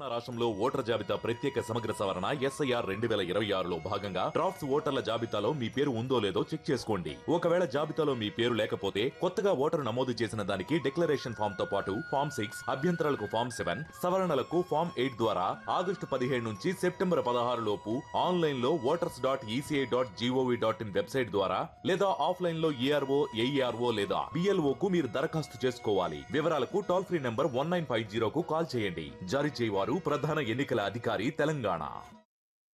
తెలంగాణ రాష్ట్రంలో ఓటర్ జాబితా ప్రత్యేక సమగ్ర సవరణ SIR 2026లో భాగంగా డ్రాఫ్ట్స్ ఓటర్ల జాబితాలో మీ పేరు ఉందో లేదో చెక్ చేసుకోండి. ఒకవేళ జాబితాలో మీ పేరు లేకపోతే కొత్తగా ఓటరు నమోదు చేసిన దానికి డిక్లరేషన్ ఫామ్ తో పాటు ఫామ్ 6, అభ్యంతరాలకు ఫామ్ 7, సవరణలకు ఫామ్ 8 ద్వారా ఆగస్టు 17 నుంచి సెప్టెంబర్ 16 లోపు ఆన్లైన్ లో voters.eci.gov.in వెబ్సైట్ ద్వారా లేదా ఆఫ్లైన్ లో ERO, AERO లేదా BLO కు మీరు దరఖాస్తు చేసుకోవాలి. వివరాలకు టోల్ ఫ్రీ నంబర్ 1950 కు కాల్ చేయండి. జారీ చేయవారు ప్రధాన ఎన్నికల అధికారి తెలంగాణ.